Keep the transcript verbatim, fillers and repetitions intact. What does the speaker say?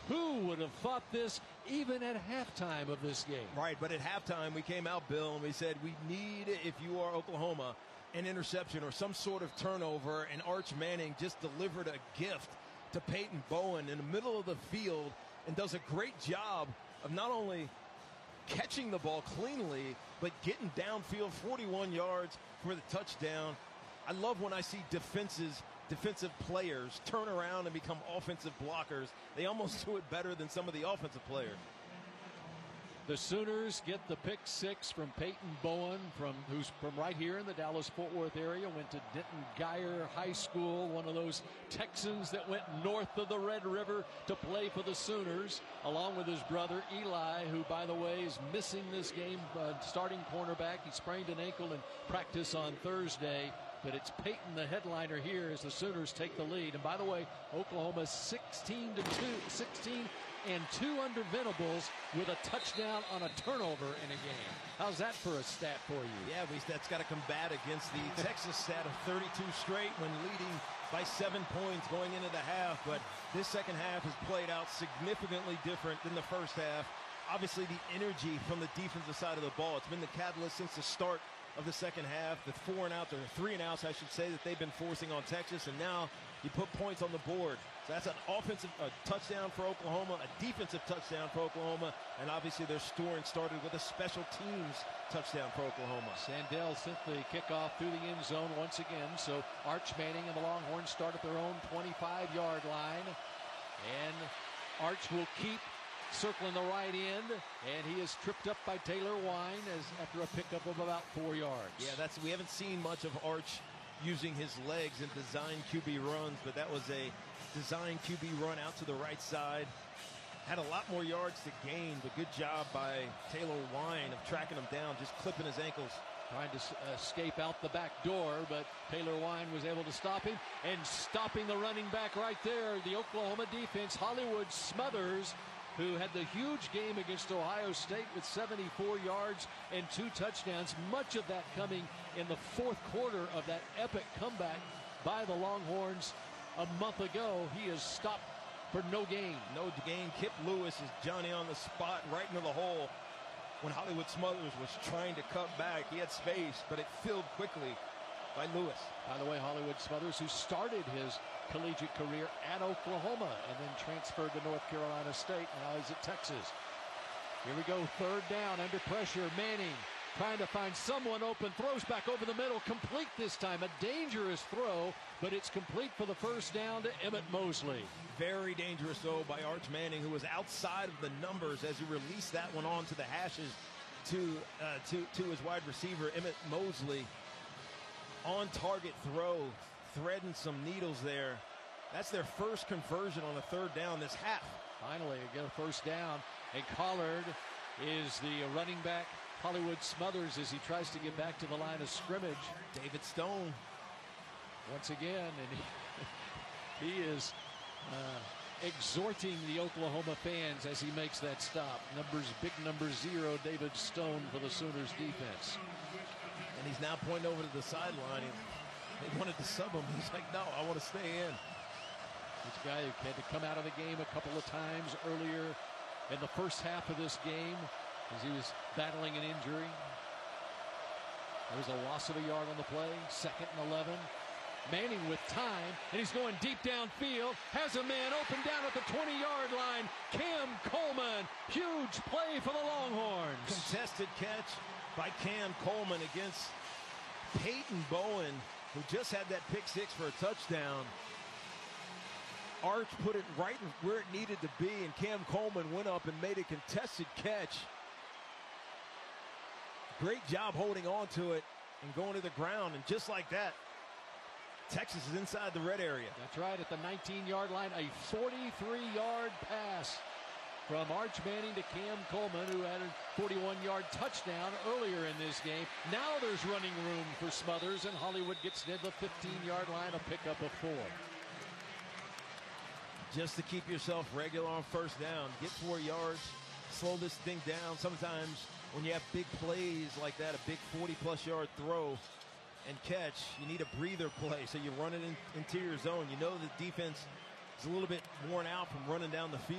Who would have thought this even at halftime of this game? Right, but at halftime we came out, Bill, and we said we need, if you are Oklahoma, an interception or some sort of turnover, and Arch Manning just delivered a gift to Peyton Bowen in the middle of the field and does a great job of not only catching the ball cleanly, but getting downfield forty-one yards for the touchdown. I love when I see defenses, defensive players turn around and become offensive blockers. They almost do it better than some of the offensive players. The Sooners get the pick six from Peyton Bowen, from who's from right here in the Dallas-Fort Worth area, went to Denton Guyer High School, one of those Texans that went north of the Red River to play for the Sooners, along with his brother Eli, who, by the way, is missing this game, uh, starting cornerback. He sprained an ankle in practice on Thursday. But it's Peyton, the headliner here, as the Sooners take the lead. And by the way, Oklahoma sixteen to two, sixteen and two under Venables with a touchdown on a turnover in a game. How's that for a stat for you? Yeah, we, that's got to combat against the Texas stat of thirty-two straight when leading by seven points going into the half. But this second half has played out significantly different than the first half. Obviously, the energy from the defensive side of the ball, it's been the catalyst since the start of the second half, the four and outs, or three and outs, I should say, that they've been forcing on Texas, and now you put points on the board. So that's an offensive a touchdown for Oklahoma, a defensive touchdown for Oklahoma, and obviously their scoring started with a special teams touchdown for Oklahoma. Sandell sent the kickoff through the end zone once again, so Arch Manning and the Longhorns start at their own twenty-five-yard line, and Arch will keep circling the right end, and he is tripped up by Taylor Wine as after a pickup of about four yards. Yeah, that's we haven't seen much of Arch using his legs in design Q B runs, but that was a design Q B run out to the right side. Had a lot more yards to gain, but good job by Taylor Wine of tracking him down, just clipping his ankles. Trying to escape out the back door, but Taylor Wine was able to stop him, and stopping the running back right there, the Oklahoma defense, Hollywood Smothers, who had the huge game against Ohio State with seventy-four yards and two touchdowns, much of that coming in the fourth quarter of that epic comeback by the Longhorns a month ago. He is stopped for no gain. No gain. Kip Lewis is Johnny on the spot right into the hole when Hollywood Smothers was trying to cut back. He had space, but it filled quickly by Lewis. By the way, Hollywood Smothers, who started his collegiate career at Oklahoma and then transferred to North Carolina State, now he's at Texas. Here we go, third down, under pressure. Manning trying to find someone open, throws back over the middle, complete this time. A dangerous throw, but it's complete for the first down to Emmett Mosley. Very dangerous throw by Arch Manning, who was outside of the numbers as he released that one onto the hashes to uh, to to his wide receiver, Emmett Mosley. On target throw, threading some needles there. That's their first conversion on a third down this half. Finally, again, a first down. And Collard is the running back. Hollywood Smothers as he tries to get back to the line of scrimmage. David Stone. Once again, and he, he is uh, exhorting the Oklahoma fans as he makes that stop. Numbers, big number zero, David Stone for the Sooners defense. And he's now pointing over to the sideline. They wanted to sub him. He's like, no, I want to stay in. This guy who had to come out of the game a couple of times earlier in the first half of this game as he was battling an injury. There was a loss of a yard on the play. Second and eleven. Manning with time, and he's going deep downfield. Has a man open down at the twenty-yard line. Cam Coleman. Huge play for the Longhorns. Contested catch by Cam Coleman against Peyton Bowen, who just had that pick six for a touchdown. Arch put it right where it needed to be, and Cam Coleman went up and made a contested catch. Great job holding on to it and going to the ground, and just like that, Texas is inside the red area. That's right, at the nineteen-yard line, a forty-three-yard pass from Arch Manning to Cam Coleman, who had a forty-one-yard touchdown earlier in this game. Now there's running room for Smothers, and Hollywood gets near the fifteen-yard line, a pickup of four. Just to keep yourself regular on first down, get four yards, slow this thing down. Sometimes when you have big plays like that, a big forty-plus yard throw and catch, you need a breather play. So you run it in interior zone. You know the defense is a little bit worn out from running down the field.